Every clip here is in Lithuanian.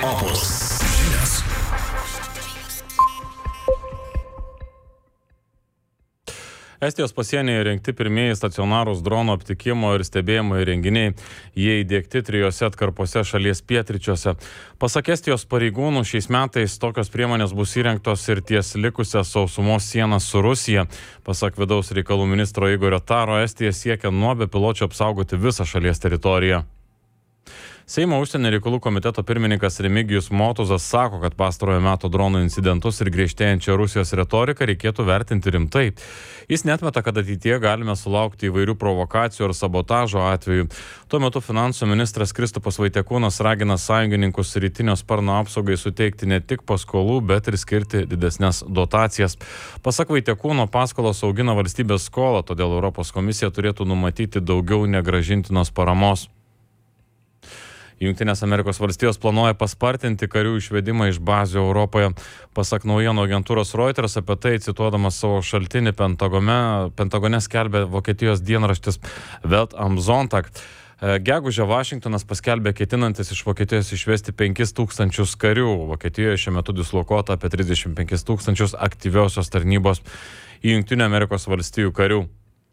Opus žinios. Estijos pasienyje įrengti pirmieji stacionarūs dronų aptikimo ir stebėjimo įrenginiai. Jie įdiegti 3 atkarpose šalies pietryčiuose. Pasak Estijos pareigūnų, šiais metais tokios priemonės bus įrengtos ir ties likusią sausumos sieną su Rusija. Pasak vidaus reikalų ministro Igorio Taro, Estija siekia nuo bepiločių apsaugoti visą šalies teritoriją. Seimo užsienio reikalų komiteto pirmininkas Remigijus Motuzas sako, kad pastarojo meto dronų incidentus ir griežtėjančią Rusijos retoriką reikėtų vertinti rimtai. Jis neatmeta, kad ateityje galime sulaukti įvairių provokacijų ir sabotažo atvejų. Tuo metu finansų ministras Kristupas Vaitekūnas ragina sąjungininkus rytinio sparno apsaugai suteikti ne tik paskolų, bet ir skirti didesnes dotacijas. Pasak Vaitekūno, paskolos augina valstybės skolą, todėl Europos komisija turėtų numatyti daugiau negrąžintinos paramos. Jungtinės Amerikos valstijos planuoja paspartinti karių išvedimą iš bazių Europoje. Pasak naujienų agentūros Reuters, apie tai cituodamas savo šaltinį Pentagone skelbė Vokietijos dienraštis Welt am Sonntag. Gegužę Vašingtonas paskelbė ketinantis iš Vokietijos išvesti 5000 karių. Vokietijoje šiuo metu dislokuota apie 35 000 aktyviosios tarnybos į Jungtinių Amerikos valstijų karių.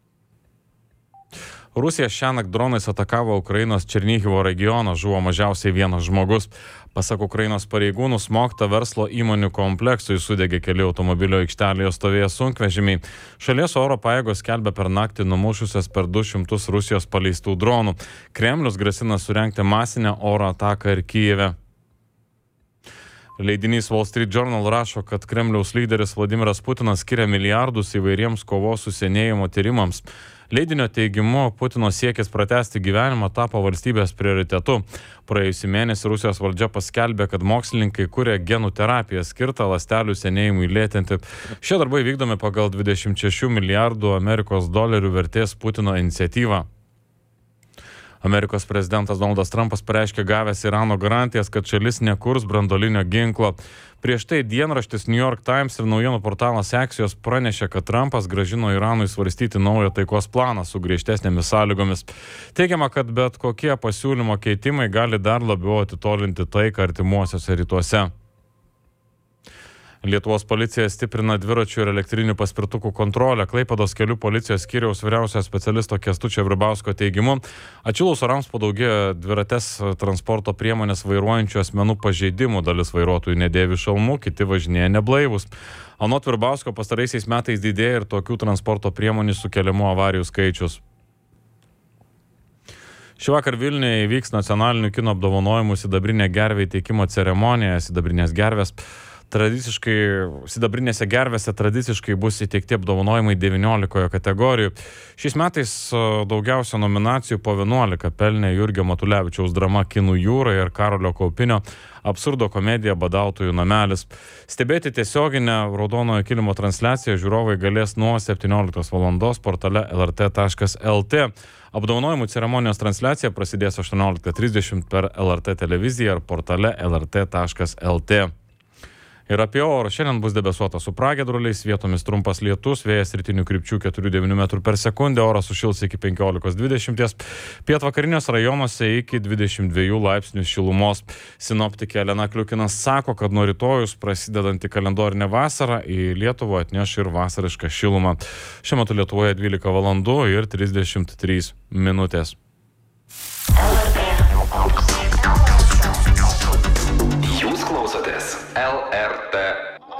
Rusija šiąnakt dronais atakavo Ukrainos Černihivo regioną, žuvo mažiausiai vienas žmogus. Pasak Ukrainos pareigūnų, smogta verslo įmonių kompleksui sudegė keli automobilio aikštelėje stovėję sunkvežimiai. Šalies oro pajėgos skelbia per naktį numušusias per 200 Rusijos paleistų dronų. Kremlius grasina surengti masinę oro ataką ir Kijeve. Leidinys Wall Street Journal rašo, kad Kremliaus lyderis Vladimiras Putinas skiria milijardus įvairiems kovos su senėjimo tyrimams. Leidinio teigimu, Putino siekis pratęsti gyvenimą tapo valstybės prioritetu. Praėjusį mėnesį Rusijos valdžia paskelbė, kad mokslininkai kuria genų terapiją skirtą ląstelių senėjimui lėtinti. Šie darbai vykdomi pagal 26 milijardų Amerikos dolerių vertės Putino iniciatyvą. Amerikos prezidentas Donaldas Trumpas pareiškė gavęs Irano garantijas, kad šalis nekurs branduolinio ginklo. Prieš tai dienraštis New York Times ir naujienų portalas Axios pranešė, kad Trumpas grąžino Iranui svarstyti naują taikos planą su griežtesnėmis sąlygomis. Teigiama, kad bet kokie pasiūlymo keitimai gali dar labiau atitolinti taiką artimuosiuose rytuose. Lietuvos policija stiprina dviračių ir elektrinių paspirtukų kontrolę. Klaipėdos kelių policijos skyriaus vyriausiojo specialisto Kęstučio Vribausko teigimu, atšilus orams padaugėjo dvirates transporto priemonės vairuojančių asmenų pažeidimų. Dalis vairuotojų nedėvi šalmų, kiti važinėja neblaivus. Anot Vribausko, pastaraisiais metais didėja ir tokių transporto priemonių sukeliamų avarijų skaičius. Šįvakar Vilniuje įvyks nacionalinių kino apdovanojimų sidabrinė gervė įteikimo ceremonija. Sidabrinėse gervėse tradiciškai bus įteikti apdovanojimai 19 kategorijų. Šiais metais daugiausia nominacijų po 11 pelnė Jurgio Matulevičiaus drama Kinų jūra ir Karolio Kaupinio absurdo komedija Badautojų namelis. Stebėti tiesioginę raudonojo kilimo transliaciją žiūrovai galės nuo 17 val. Portale lrt.lt. Apdovanojimų ceremonijos transliacija prasidės 18:30 per LRT televiziją ir portale lrt.lt. Ir apie orą. Šiandien bus debesuota su pragiedruliais, vietomis trumpas lietus, vėjas rytinių krypčių 4-9 metrų per sekundę, oras sušils iki 15-20, pietvakariniuose rajonuose iki 22 laipsnių šilumos. Sinoptikė Elena Kliukinas sako, kad nuo rytojus prasidedantį kalendorinę vasarą į Lietuvą atneš ir vasarišką šilumą. Šiuo metu Lietuvoje 12 valandų ir 33 minutės. Jūs klausotės LRT